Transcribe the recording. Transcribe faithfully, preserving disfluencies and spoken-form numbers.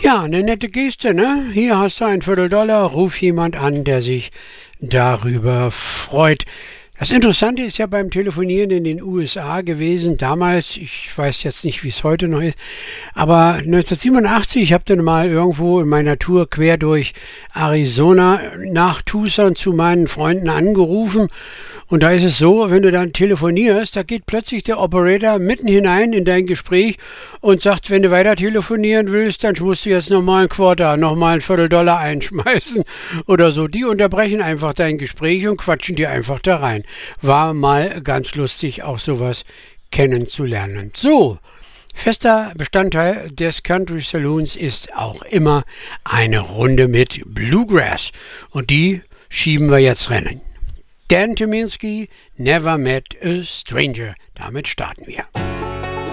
Ja, eine nette Geste, ne? Hier hast du ein Vierteldollar, ruf jemand an, der sich darüber freut. Das Interessante ist ja beim Telefonieren in den U S A gewesen, damals, ich weiß jetzt nicht, wie es heute noch ist, aber neunzehnhundertsiebenundachtzig, ich habe dann mal irgendwo in meiner Tour quer durch Arizona nach Tucson zu meinen Freunden angerufen. Und da ist es so, wenn du dann telefonierst, da geht plötzlich der Operator mitten hinein in dein Gespräch und sagt, wenn du weiter telefonieren willst, dann musst du jetzt nochmal ein Quarter, nochmal ein Vierteldollar einschmeißen oder so. Die unterbrechen einfach dein Gespräch und quatschen dir einfach da rein. War mal ganz lustig, auch sowas kennenzulernen. So, fester Bestandteil des Country Saloons ist auch immer eine Runde mit Bluegrass. Und die schieben wir jetzt rennen. Dan Tyminski, Never Met a Stranger. Damit starten wir.